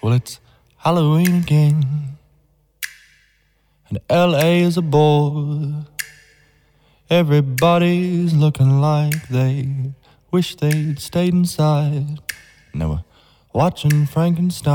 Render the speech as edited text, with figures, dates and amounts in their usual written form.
Well, it's Halloween again, and LA is a bore. Everybody's looking like they wish they'd stayed inside. And they were watching Frankenstein.